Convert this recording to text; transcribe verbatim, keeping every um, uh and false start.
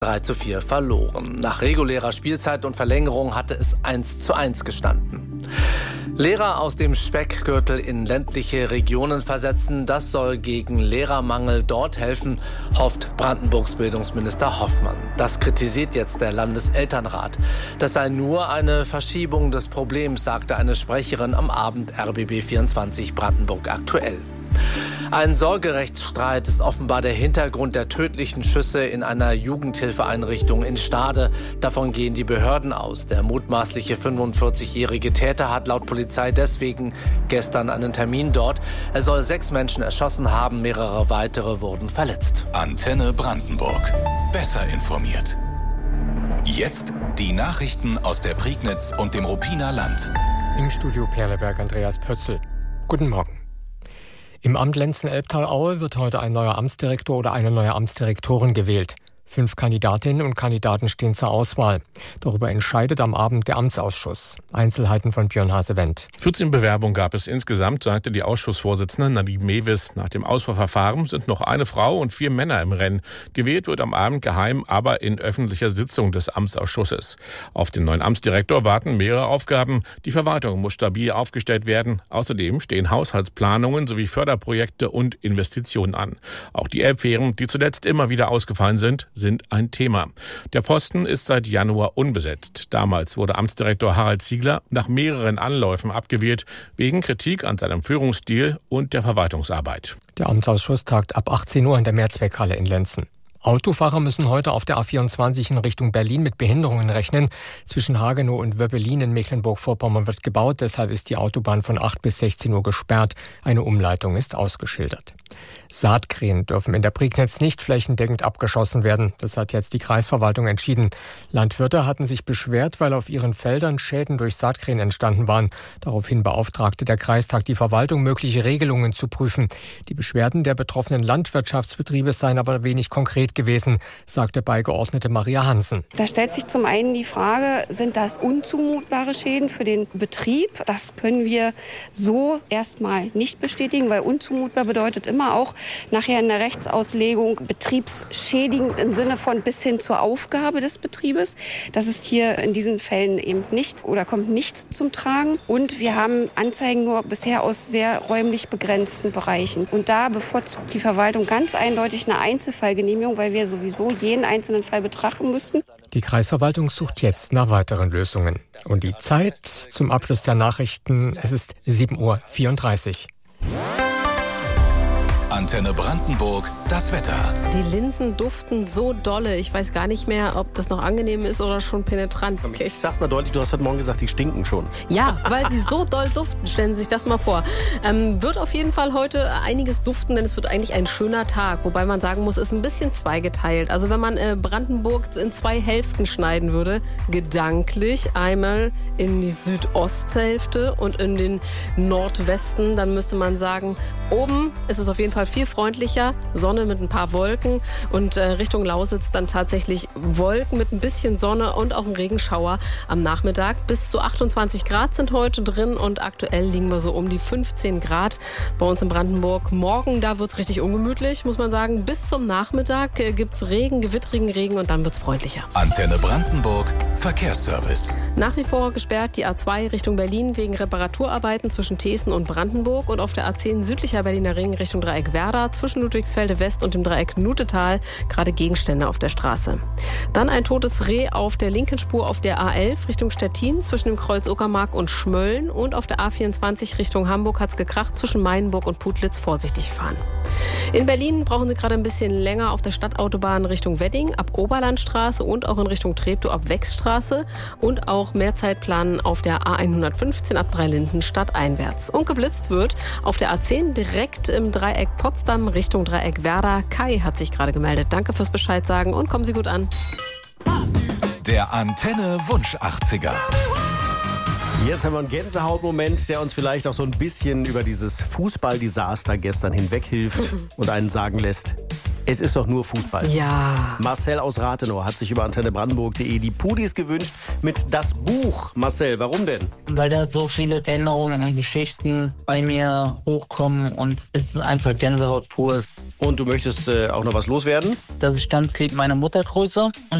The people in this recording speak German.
drei zu vier verloren. Nach regulärer Spielzeit und Verlängerung hatte es eins zu eins gestanden. Lehrer aus dem Speckgürtel in ländliche Regionen versetzen, das soll gegen Lehrermangel dort helfen, hofft Brandenburgs Bildungsminister Hoffmann. Das kritisiert jetzt der Landeselternrat. Das sei nur eine Verschiebung des Problems, sagte eine Sprecherin am Abend R B B vierundzwanzig Brandenburg aktuell. Ein Sorgerechtsstreit ist offenbar der Hintergrund der tödlichen Schüsse in einer Jugendhilfeeinrichtung in Stade. Davon gehen die Behörden aus. Der mutmaßliche fünfundvierzigjährige Täter hat laut Polizei deswegen gestern einen Termin dort. Er soll sechs Menschen erschossen haben, mehrere weitere wurden verletzt. Antenne Brandenburg. Besser informiert. Jetzt die Nachrichten aus der Prignitz und dem Ruppiner Land. Im Studio Perleberg Andreas Pötzl. Guten Morgen. Im Amt Lenzen-Elbtal-Aue wird heute ein neuer Amtsdirektor oder eine neue Amtsdirektorin gewählt. Fünf Kandidatinnen und Kandidaten stehen zur Auswahl. Darüber entscheidet am Abend der Amtsausschuss. Einzelheiten von Björn Hase-Wendt. vierzehn Bewerbungen gab es insgesamt, sagte die Ausschussvorsitzende Nadine Mewis. Nach dem Auswahlverfahren sind noch eine Frau und vier Männer im Rennen. Gewählt wird am Abend geheim, aber in öffentlicher Sitzung des Amtsausschusses. Auf den neuen Amtsdirektor warten mehrere Aufgaben. Die Verwaltung muss stabil aufgestellt werden. Außerdem stehen Haushaltsplanungen sowie Förderprojekte und Investitionen an. Auch die Elbfähren, die zuletzt immer wieder ausgefallen sind, sind ein Thema. Der Posten ist seit Januar unbesetzt. Damals wurde Amtsdirektor Harald Ziegler nach mehreren Anläufen abgewählt, wegen Kritik an seinem Führungsstil und der Verwaltungsarbeit. Der Amtsausschuss tagt ab achtzehn Uhr in der Mehrzweckhalle in Lenzen. Autofahrer müssen heute auf der A vierundzwanzig in Richtung Berlin mit Behinderungen rechnen. Zwischen Hagenow und Wöbbelin in Mecklenburg-Vorpommern wird gebaut, deshalb ist die Autobahn von acht bis sechzehn Uhr gesperrt. Eine Umleitung ist ausgeschildert. Saatkrähen dürfen in der Prignitz nicht flächendeckend abgeschossen werden. Das hat jetzt die Kreisverwaltung entschieden. Landwirte hatten sich beschwert, weil auf ihren Feldern Schäden durch Saatkrähen entstanden waren. Daraufhin beauftragte der Kreistag die Verwaltung, mögliche Regelungen zu prüfen. Die Beschwerden der betroffenen Landwirtschaftsbetriebe seien aber wenig konkret gewesen, sagte Beigeordnete Maria Hansen. Da stellt sich zum einen die Frage, sind das unzumutbare Schäden für den Betrieb? Das können wir so erstmal nicht bestätigen, weil unzumutbar bedeutet immer auch nachher in der Rechtsauslegung betriebsschädigend im Sinne von bis hin zur Aufgabe des Betriebes. Das ist hier in diesen Fällen eben nicht oder kommt nicht zum Tragen. Und wir haben Anzeigen nur bisher aus sehr räumlich begrenzten Bereichen. Und da bevorzugt die Verwaltung ganz eindeutig eine Einzelfallgenehmigung, weil wir sowieso jeden einzelnen Fall betrachten müssten. Die Kreisverwaltung sucht jetzt nach weiteren Lösungen. Und die Zeit zum Abschluss der Nachrichten, es ist sieben Uhr vierunddreißig. Antenne Brandenburg, das Wetter. Die Linden duften so dolle. Ich weiß gar nicht mehr, ob das noch angenehm ist oder schon penetrant. Ich sag mal deutlich, du hast heute Morgen gesagt, die stinken schon. Ja, weil sie so doll duften. Stellen Sie sich das mal vor. Ähm, wird auf jeden Fall heute einiges duften, denn es wird eigentlich ein schöner Tag. Wobei man sagen muss, es ist ein bisschen zweigeteilt. Also wenn man äh, Brandenburg in zwei Hälften schneiden würde, gedanklich einmal in die Südosthälfte und in den Nordwesten, dann müsste man sagen, oben ist es auf jeden Fall viel freundlicher, Sonne mit ein paar Wolken und äh, Richtung Lausitz dann tatsächlich Wolken mit ein bisschen Sonne und auch ein Regenschauer am Nachmittag. Bis zu achtundzwanzig Grad sind heute drin und aktuell liegen wir so um die fünfzehn Grad bei uns in Brandenburg. Morgen, da wird es richtig ungemütlich, muss man sagen. Bis zum Nachmittag äh, gibt es Regen, gewittrigen Regen und dann wird es freundlicher. Antenne Brandenburg, Verkehrsservice. Nach wie vor gesperrt die A zwei Richtung Berlin wegen Reparaturarbeiten zwischen Thesen und Brandenburg und auf der A zehn südlicher Berliner Ring Richtung Dreieck Werder zwischen Ludwigsfelde West und dem Dreieck Nutetal gerade Gegenstände auf der Straße. Dann ein totes Reh auf der linken Spur auf der A elf Richtung Stettin zwischen dem Kreuz Uckermark und Schmölln und auf der A vierundzwanzig Richtung Hamburg hat es gekracht zwischen Meilenburg und Putlitz. Vorsichtig fahren. In Berlin brauchen Sie gerade ein bisschen länger auf der Stadtautobahn Richtung Wedding ab Oberlandstraße und auch in Richtung Treptow ab Wechsstraße und auch mehr Zeit planen auf der A hundertfünfzehn ab Dreilinden stadteinwärts. Und geblitzt wird auf der A zehn direkt im Dreieck Potsdam Richtung Dreieck Werder. Kai hat sich gerade gemeldet. Danke fürs Bescheid sagen und kommen Sie gut an. Der Antenne Wunsch achtziger. Jetzt haben wir einen Gänsehautmoment, der uns vielleicht auch so ein bisschen über dieses Fußballdesaster gestern hinweghilft und einen sagen lässt, Es ist doch nur Fußball. Ja. Marcel aus Rathenow hat sich über antenne brandenburg punkt de die Pudis gewünscht mit das Buch. Marcel, warum denn? Weil da so viele Erinnerungen und Geschichten bei mir hochkommen und es ist einfach Gänsehaut pur. Und du möchtest äh, auch noch was loswerden? Dass ich ganz lieb meine Mutter grüße und